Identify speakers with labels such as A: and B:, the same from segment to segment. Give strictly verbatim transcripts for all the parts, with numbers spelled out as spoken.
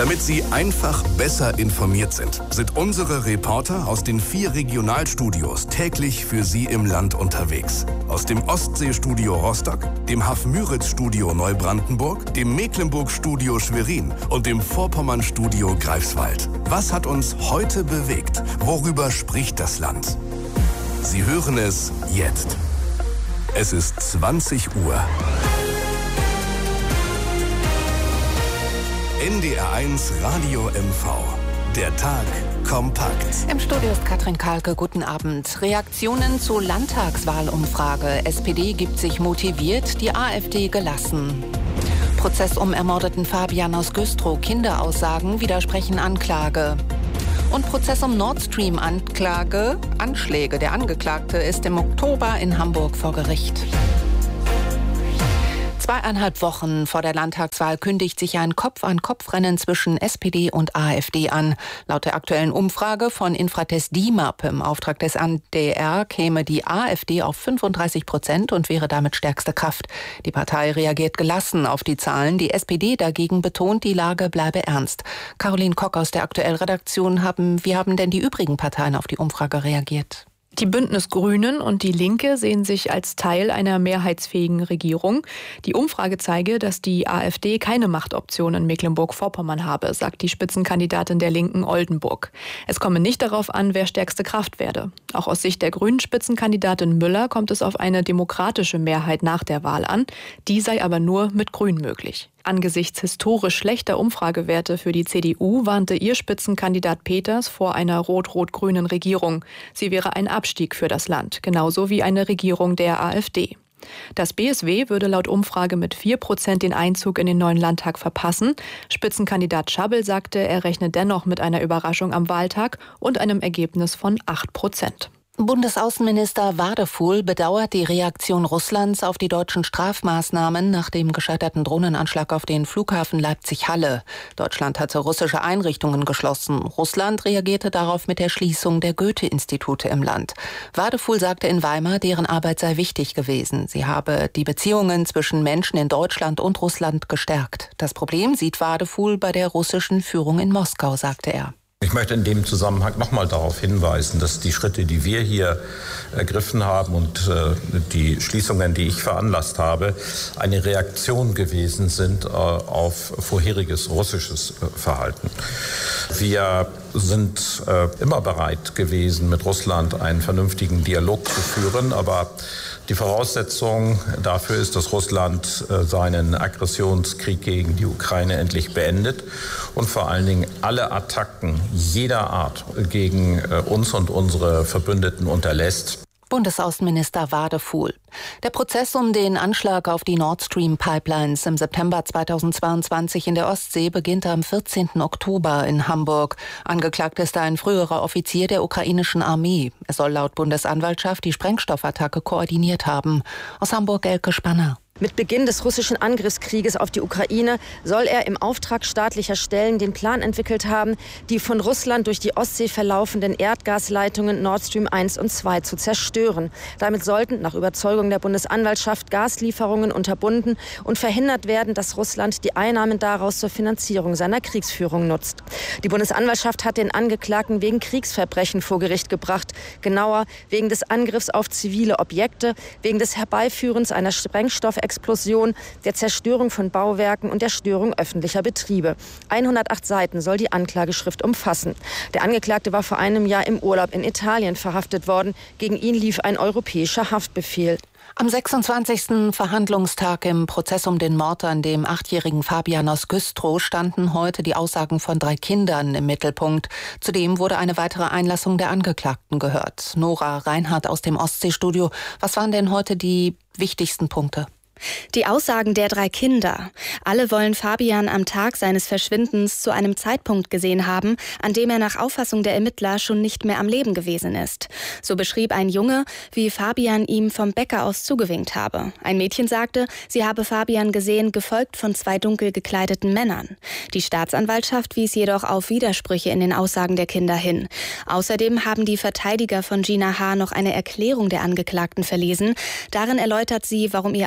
A: Damit Sie einfach besser informiert sind, sind unsere Reporter aus den vier Regionalstudios täglich für Sie im Land unterwegs. Aus dem Ostseestudio Rostock, dem Hafmüritz-Studio Neubrandenburg, dem Mecklenburg-Studio Schwerin und dem Vorpommern-Studio Greifswald. Was hat uns heute bewegt? Worüber spricht das Land? Sie hören es jetzt. Es ist zwanzig Uhr. N D R eins Radio M V. Der Tag kompakt.
B: Im Studio ist Katrin Kahlke. Guten Abend. Reaktionen zur Landtagswahlumfrage. S P D gibt sich motiviert, die AfD gelassen. Prozess um ermordeten Fabian aus Güstrow. Kinderaussagen widersprechen Anklage. Und Prozess um Nord Stream Anklage. Anschläge. Der Angeklagte ist im Oktober in Hamburg vor Gericht. Zweieinhalb Wochen vor der Landtagswahl kündigt sich ein Kopf-an-Kopf-Rennen zwischen S P D und AfD an. Laut der aktuellen Umfrage von Infratest D I M A P im Auftrag des N D R käme die AfD auf fünfunddreißig Prozent und wäre damit stärkste Kraft. Die Partei reagiert gelassen auf die Zahlen. Die S P D dagegen betont, die Lage bleibe ernst. Caroline Kock aus der Aktuell-Redaktion, haben, wie haben denn die übrigen Parteien auf die Umfrage reagiert?
C: Die Bündnis-Grünen und die Linke sehen sich als Teil einer mehrheitsfähigen Regierung. Die Umfrage zeige, dass die AfD keine Machtoption in Mecklenburg-Vorpommern habe, sagt die Spitzenkandidatin der Linken Oldenburg. Es komme nicht darauf an, wer stärkste Kraft werde. Auch aus Sicht der grünen Spitzenkandidatin Müller kommt es auf eine demokratische Mehrheit nach der Wahl an. Die sei aber nur mit Grünen möglich. Angesichts historisch schlechter Umfragewerte für die C D U warnte ihr Spitzenkandidat Peters vor einer rot-rot-grünen Regierung. Sie wäre ein Abstieg für das Land, genauso wie eine Regierung der AfD. Das B S W würde laut Umfrage mit vier Prozent den Einzug in den neuen Landtag verpassen. Spitzenkandidat Schabbel sagte, er rechne dennoch mit einer Überraschung am Wahltag und einem Ergebnis von acht Prozent.
B: Bundesaußenminister Wadefuhl bedauert die Reaktion Russlands auf die deutschen Strafmaßnahmen nach dem gescheiterten Drohnenanschlag auf den Flughafen Leipzig-Halle. Deutschland hatte russische Einrichtungen geschlossen. Russland reagierte darauf mit der Schließung der Goethe-Institute im Land. Wadefuhl sagte in Weimar, deren Arbeit sei wichtig gewesen. Sie habe die Beziehungen zwischen Menschen in Deutschland und Russland gestärkt. Das Problem sieht Wadefuhl bei der russischen Führung in Moskau, sagte er.
D: Ich möchte in dem Zusammenhang nochmal darauf hinweisen, dass die Schritte, die wir hier ergriffen haben und äh, die Schließungen, die ich veranlasst habe, eine Reaktion gewesen sind äh, auf vorheriges russisches äh, Verhalten. Wir sind äh, immer bereit gewesen, mit Russland einen vernünftigen Dialog zu führen, aber die Voraussetzung dafür ist, dass Russland äh, seinen Aggressionskrieg gegen die Ukraine endlich beendet und vor allen Dingen alle Attacken jeder Art gegen äh, uns und unsere Verbündeten unterlässt.
B: Bundesaußenminister Wadefuhl. Der Prozess um den Anschlag auf die Nord Stream Pipelines im September zweitausendzweiundzwanzig in der Ostsee beginnt am vierzehnten Oktober in Hamburg. Angeklagt ist ein früherer Offizier der ukrainischen Armee. Er soll laut Bundesanwaltschaft die Sprengstoffattacke koordiniert haben. Aus Hamburg Elke Spanner.
E: Mit Beginn des russischen Angriffskrieges auf die Ukraine soll er im Auftrag staatlicher Stellen den Plan entwickelt haben, die von Russland durch die Ostsee verlaufenden Erdgasleitungen Nord Stream eins und zwei zu zerstören. Damit sollten nach Überzeugung der Bundesanwaltschaft Gaslieferungen unterbunden und verhindert werden, dass Russland die Einnahmen daraus zur Finanzierung seiner Kriegsführung nutzt. Die Bundesanwaltschaft hat den Angeklagten wegen Kriegsverbrechen vor Gericht gebracht. Genauer wegen des Angriffs auf zivile Objekte, wegen des Herbeiführens einer Sprengstoffexplosion, Explosion, der Zerstörung von Bauwerken und der Störung öffentlicher Betriebe. hundertacht Seiten soll die Anklageschrift umfassen. Der Angeklagte war vor einem Jahr im Urlaub in Italien verhaftet worden. Gegen ihn lief ein europäischer Haftbefehl.
B: Am sechsundzwanzigsten Verhandlungstag im Prozess um den Mord an dem achtjährigen Fabian aus Güstrow standen heute die Aussagen von drei Kindern im Mittelpunkt. Zudem wurde eine weitere Einlassung der Angeklagten gehört. Nora Reinhardt aus dem Ostseestudio. Was waren denn heute die wichtigsten Punkte?
F: Die Aussagen der drei Kinder. Alle wollen Fabian am Tag seines Verschwindens zu einem Zeitpunkt gesehen haben, an dem er nach Auffassung der Ermittler schon nicht mehr am Leben gewesen ist. So beschrieb ein Junge, wie Fabian ihm vom Bäcker aus zugewinkt habe. Ein Mädchen sagte, sie habe Fabian gesehen, gefolgt von zwei dunkel gekleideten Männern. Die Staatsanwaltschaft wies jedoch auf Widersprüche in den Aussagen der Kinder hin. Außerdem haben die Verteidiger von Gina H. noch eine Erklärung der Angeklagten verlesen. Darin erläutert sie, warum ihr Auto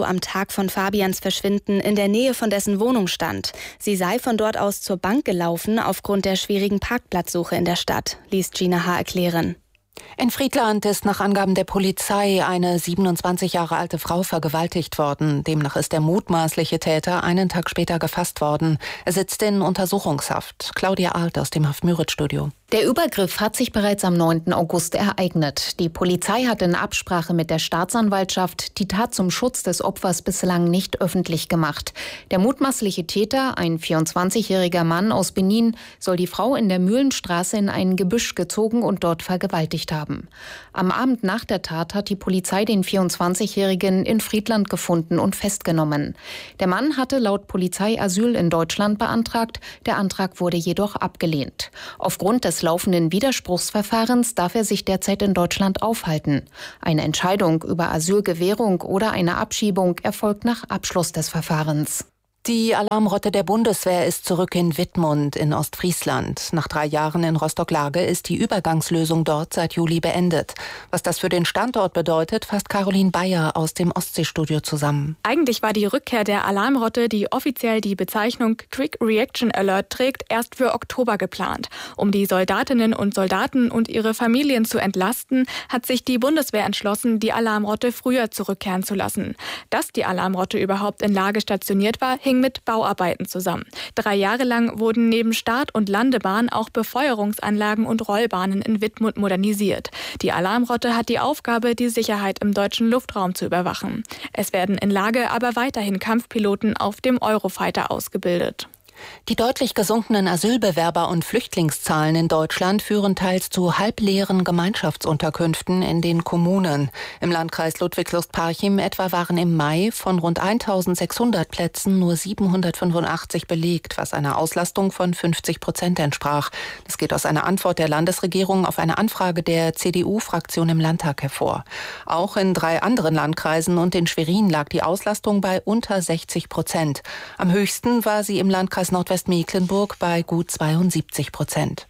F: am Tag von Fabians Verschwinden in der Nähe von dessen Wohnung stand. Sie sei von dort aus zur Bank gelaufen aufgrund der schwierigen Parkplatzsuche in der Stadt, ließ Gina H. erklären.
B: In Friedland ist nach Angaben der Polizei eine siebenundzwanzig Jahre alte Frau vergewaltigt worden. Demnach ist der mutmaßliche Täter einen Tag später gefasst worden. Er sitzt in Untersuchungshaft. Claudia Arlt aus dem Haff-Müritz-Studio.
G: Der Übergriff hat sich bereits am neunten August ereignet. Die Polizei hat in Absprache mit der Staatsanwaltschaft die Tat zum Schutz des Opfers bislang nicht öffentlich gemacht. Der mutmaßliche Täter, ein vierundzwanzigjähriger Mann aus Benin, soll die Frau in der Mühlenstraße in ein Gebüsch gezogen und dort vergewaltigt haben. Am Abend nach der Tat hat die Polizei den vierundzwanzigjährigen in Friedland gefunden und festgenommen. Der Mann hatte laut Polizei Asyl in Deutschland beantragt. Der Antrag wurde jedoch abgelehnt. Aufgrund des laufenden Widerspruchsverfahrens darf er sich derzeit in Deutschland aufhalten. Eine Entscheidung über Asylgewährung oder eine Abschiebung erfolgt nach Abschluss des Verfahrens.
B: Die Alarmrotte der Bundeswehr ist zurück in Wittmund in Ostfriesland. Nach drei Jahren in Rostock-Lage ist die Übergangslösung dort seit Juli beendet. Was das für den Standort bedeutet, fasst Caroline Bayer aus dem Ostseestudio zusammen.
H: Eigentlich war die Rückkehr der Alarmrotte, die offiziell die Bezeichnung Quick Reaction Alert trägt, erst für Oktober geplant. Um die Soldatinnen und Soldaten und ihre Familien zu entlasten, hat sich die Bundeswehr entschlossen, die Alarmrotte früher zurückkehren zu lassen. Dass die Alarmrotte überhaupt in Lage stationiert war, hing mit Bauarbeiten zusammen. Drei Jahre lang wurden neben Start- und Landebahn auch Befeuerungsanlagen und Rollbahnen in Wittmund modernisiert. Die Alarmrotte hat die Aufgabe, die Sicherheit im deutschen Luftraum zu überwachen. Es werden in Lage aber weiterhin Kampfpiloten auf dem Eurofighter ausgebildet.
B: Die deutlich gesunkenen Asylbewerber- und Flüchtlingszahlen in Deutschland führen teils zu halbleeren Gemeinschaftsunterkünften in den Kommunen. Im Landkreis Ludwigslust-Parchim etwa waren im Mai von rund eintausendsechshundert Plätzen nur siebenhundertfünfundachtzig belegt, was einer Auslastung von fünfzig Prozent entsprach. Das geht aus einer Antwort der Landesregierung auf eine Anfrage der C D U-Fraktion im Landtag hervor. Auch in drei anderen Landkreisen und in Schwerin lag die Auslastung bei unter sechzig Prozent. Am höchsten war sie im Landkreis Nordwestmecklenburg bei gut zweiundsiebzig Prozent.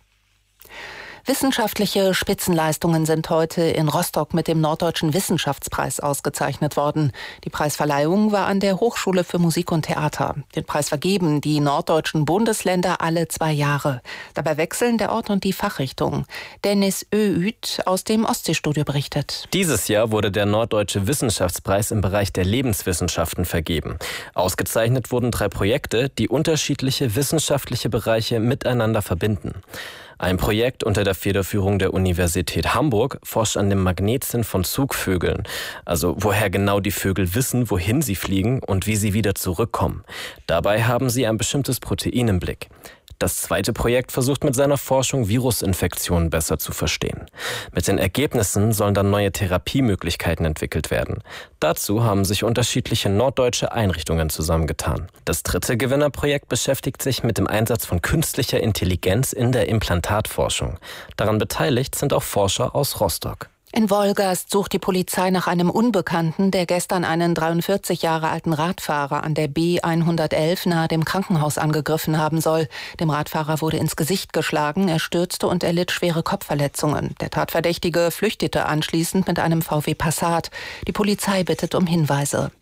B: Wissenschaftliche Spitzenleistungen sind heute in Rostock mit dem Norddeutschen Wissenschaftspreis ausgezeichnet worden. Die Preisverleihung war an der Hochschule für Musik und Theater. Den Preis vergeben die norddeutschen Bundesländer alle zwei Jahre. Dabei wechseln der Ort und die Fachrichtung. Dennis Öüt aus dem Ostseestudio berichtet.
I: Dieses Jahr wurde der Norddeutsche Wissenschaftspreis im Bereich der Lebenswissenschaften vergeben. Ausgezeichnet wurden drei Projekte, die unterschiedliche wissenschaftliche Bereiche miteinander verbinden. Ein Projekt unter der Federführung der Universität Hamburg forscht an dem Magnetsinn von Zugvögeln. Also woher genau die Vögel wissen, wohin sie fliegen und wie sie wieder zurückkommen. Dabei haben sie ein bestimmtes Protein im Blick. Das zweite Projekt versucht mit seiner Forschung, Virusinfektionen besser zu verstehen. Mit den Ergebnissen sollen dann neue Therapiemöglichkeiten entwickelt werden. Dazu haben sich unterschiedliche norddeutsche Einrichtungen zusammengetan. Das dritte Gewinnerprojekt beschäftigt sich mit dem Einsatz von künstlicher Intelligenz in der Implantatforschung. Daran beteiligt sind auch Forscher aus Rostock.
B: In Wolgast sucht die Polizei nach einem Unbekannten, der gestern einen dreiundvierzig Jahre alten Radfahrer an der B hundertelf nahe dem Krankenhaus angegriffen haben soll. Dem Radfahrer wurde ins Gesicht geschlagen, er stürzte und erlitt schwere Kopfverletzungen. Der Tatverdächtige flüchtete anschließend mit einem V W Passat. Die Polizei bittet um Hinweise.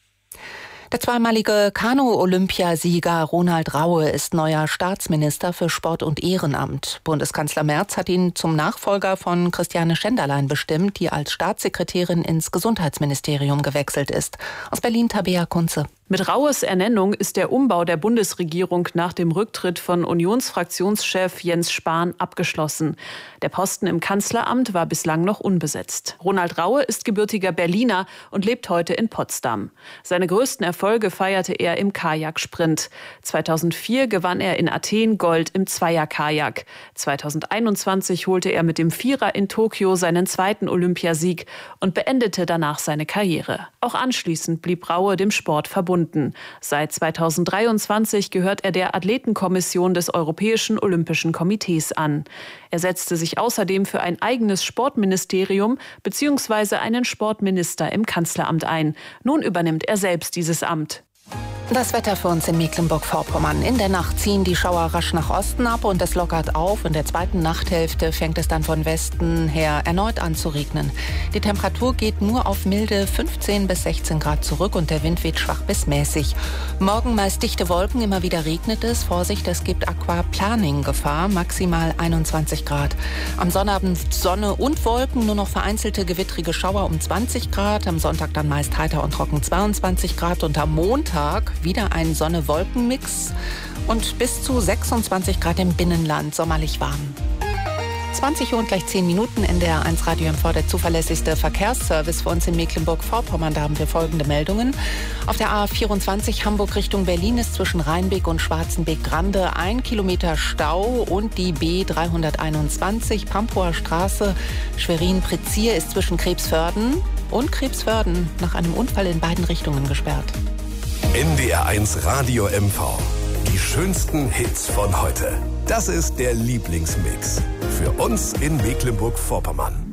B: Der zweimalige Kanu-Olympiasieger Ronald Raue ist neuer Staatsminister für Sport und Ehrenamt. Bundeskanzler Merz hat ihn zum Nachfolger von Christiane Schenderlein bestimmt, die als Staatssekretärin ins Gesundheitsministerium gewechselt ist. Aus Berlin Tabea Kunze.
J: Mit Raues Ernennung ist der Umbau der Bundesregierung nach dem Rücktritt von Unionsfraktionschef Jens Spahn abgeschlossen. Der Posten im Kanzleramt war bislang noch unbesetzt. Ronald Raue ist gebürtiger Berliner und lebt heute in Potsdam. Seine größten Erfolge feierte er im Kajaksprint. zweitausendvier gewann er in Athen Gold im Zweierkajak. zweitausendeinundzwanzig holte er mit dem Vierer in Tokio seinen zweiten Olympiasieg und beendete danach seine Karriere. Auch anschließend blieb Raue dem Sport verbunden. Seit zweitausenddreiundzwanzig gehört er der Athletenkommission des Europäischen Olympischen Komitees an. Er setzte sich außerdem für ein eigenes Sportministerium bzw. einen Sportminister im Kanzleramt ein. Nun übernimmt er selbst dieses Amt.
B: Das Wetter für uns in Mecklenburg-Vorpommern. In der Nacht ziehen die Schauer rasch nach Osten ab und es lockert auf. In der zweiten Nachthälfte fängt es dann von Westen her erneut an zu regnen. Die Temperatur geht nur auf milde fünfzehn bis sechzehn Grad zurück und der Wind weht schwach bis mäßig. Morgen meist dichte Wolken, immer wieder regnet es. Vorsicht, es gibt Aquaplaning-Gefahr, maximal einundzwanzig Grad. Am Sonnabend Sonne und Wolken, nur noch vereinzelte gewittrige Schauer um zwanzig Grad. Am Sonntag dann meist heiter und trocken zweiundzwanzig Grad und am Montag wieder ein Sonne-Wolken-Mix und bis zu sechsundzwanzig Grad im Binnenland, sommerlich warm. zwanzig Uhr und gleich zehn Minuten, N D R eins Radio M V, der zuverlässigste Verkehrsservice für uns in Mecklenburg-Vorpommern. Da haben wir folgende Meldungen. Auf der A vierundzwanzig Hamburg Richtung Berlin ist zwischen Rheinbeck und Schwarzenbeck-Grande ein Kilometer Stau und die B dreihunderteinundzwanzig Pampower Straße Schwerin-Prezier ist zwischen Krebsförden und Krebsförden nach einem Unfall in beiden Richtungen gesperrt.
A: N D R eins Radio M V. Die schönsten Hits von heute. Das ist der Lieblingsmix für uns in Mecklenburg-Vorpommern.